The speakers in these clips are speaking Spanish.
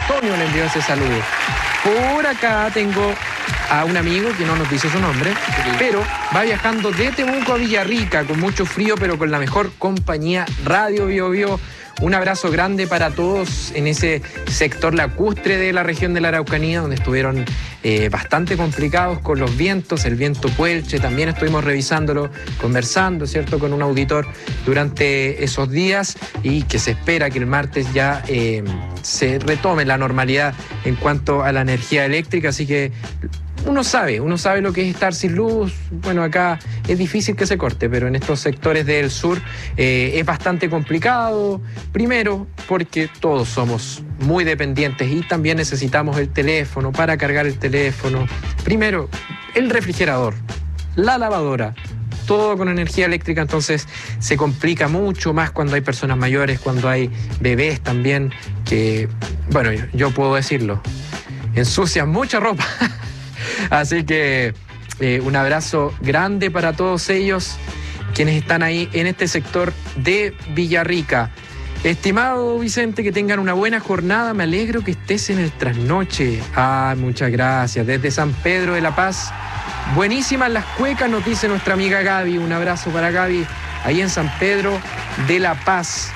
Antonio le envió ese saludo. Por acá tengo a un amigo que no nos dice su nombre, pero va viajando de Temuco a Villarrica con mucho frío, pero con la mejor compañía, Radio Bio Bio. Un abrazo grande para todos en ese sector lacustre de la región de la Araucanía, donde estuvieron bastante complicados con los vientos, el viento Puelche. También estuvimos revisándolo, conversando, ¿cierto?, con un auditor durante esos días, y que se espera que el martes ya se retome la normalidad en cuanto a la energía eléctrica. Así que uno sabe lo que es estar sin luz. Bueno, acá es difícil que se corte, pero en estos sectores del sur es bastante complicado. Primero, porque todos somos muy dependientes y también necesitamos el teléfono para cargar el teléfono. Primero, el refrigerador, la lavadora, todo con energía eléctrica. Entonces se complica mucho más cuando hay personas mayores, cuando hay bebés también, que, bueno, yo puedo decirlo, ensucian mucha ropa. Así que un abrazo grande para todos ellos, quienes están ahí en este sector de Villarrica. Estimado Vicente, que tengan una buena jornada. Me alegro que estés en el trasnoche. Muchas gracias. Desde San Pedro de la Paz. Buenísimas las cuecas, nos dice nuestra amiga Gaby. Un abrazo para Gaby, ahí en San Pedro de la Paz.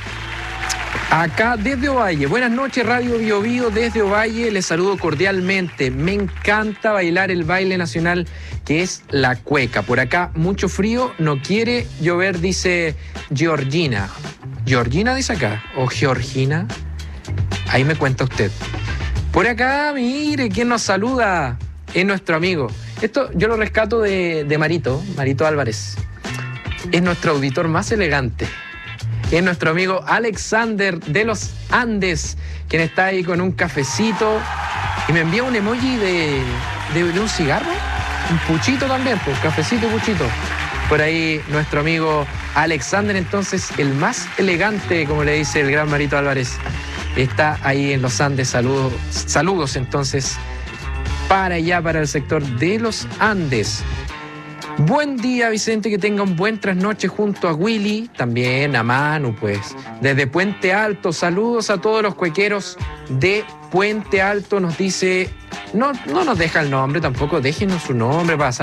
Acá desde Ovalle, buenas noches Radio Bio Bio desde Ovalle, les saludo cordialmente. Me encanta bailar el baile nacional que es la cueca. Por acá mucho frío, no quiere llover, dice Georgina. ¿Georgina dice acá? ¿O Georgina? Ahí me cuenta usted. Por acá, mire, ¿quién nos saluda? Es nuestro amigo. Esto yo lo rescato de Marito Álvarez. Es nuestro auditor más elegante. Es nuestro amigo Alexander de los Andes, quien está ahí con un cafecito y me envía un emoji de un cigarro, un puchito también, pues, cafecito y puchito. Por ahí nuestro amigo Alexander, entonces, el más elegante, como le dice el gran Marito Álvarez, está ahí en los Andes. Saludos entonces para allá, para el sector de los Andes. Buen día, Vicente, que tenga un buen trasnoche junto a Willy, también a Manu, pues. Desde Puente Alto, saludos a todos los cuequeros de Puente Alto, nos dice. No nos deja el nombre tampoco, déjenos su nombre para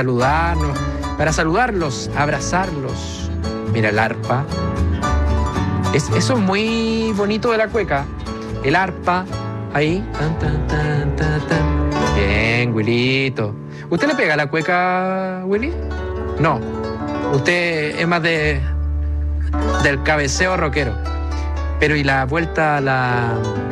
saludarlos, abrazarlos. Mira el arpa. Eso es muy bonito de la cueca. El arpa, ahí. Tan, tan, tan, tan, tan. Bien, Willito. ¿Usted le pega a la cueca, Willy? No. Usted es más del cabeceo rockero. Pero ¿y la vuelta la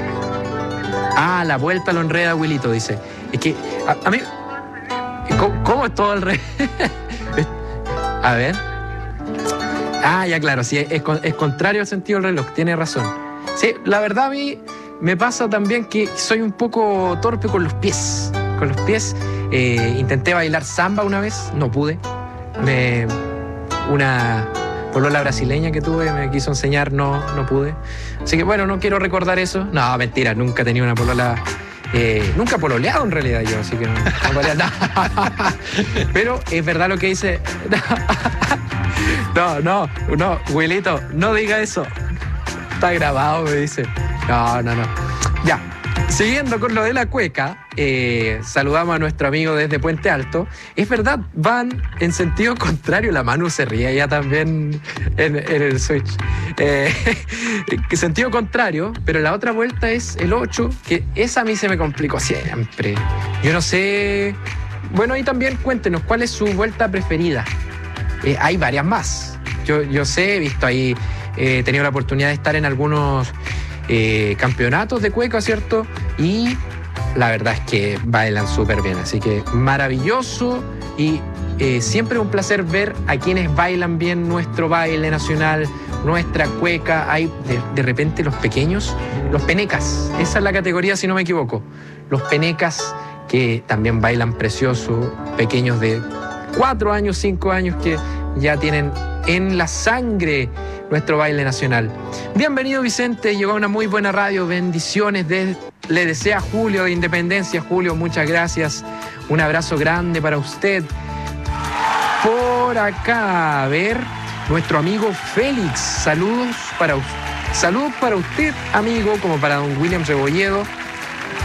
vuelta lo enreda Willito, dice. Es que a mí... ¿Cómo es todo el revés? A ver. Ya claro, sí, es contrario al sentido del reloj, tiene razón. Sí, la verdad a mí me pasa también que soy un poco torpe con los pies. Intenté bailar samba una vez, no pude. Una polola brasileña que tuve me quiso enseñar, no pude. Así que bueno, no quiero recordar eso. No, mentira, nunca he tenido una polola. Nunca he pololeado en realidad yo, así que no Pero es verdad lo que dice. No, Wilito, no diga eso. Está grabado, me dice. No. Ya. Siguiendo con lo de la cueca, saludamos a nuestro amigo desde Puente Alto. Es verdad, van en sentido contrario. La Manu se ríe ya también en el switch. Sentido contrario, pero la otra vuelta es el 8, que esa a mí se me complicó siempre. Yo no sé. Bueno, ahí también cuéntenos, ¿cuál es su vuelta preferida? Hay varias más. Yo sé, he visto ahí, he tenido la oportunidad de estar en algunos campeonatos de cueca, ¿cierto? Y la verdad es que bailan súper bien, así que maravilloso. Y siempre un placer ver a quienes bailan bien nuestro baile nacional, nuestra cueca. Hay de repente los pequeños, los penecas, esa es la categoría si no me equivoco, los penecas que también bailan precioso, pequeños de 4 años, 5 años, que ya tienen en la sangre nuestro baile nacional. Bienvenido, Vicente, llegó a una muy buena radio, bendiciones, le desea Julio de Independencia. Julio, muchas gracias, un abrazo grande para usted. Por acá, a ver, nuestro amigo Félix, saludos para usted, amigo, como para don William Rebolledo.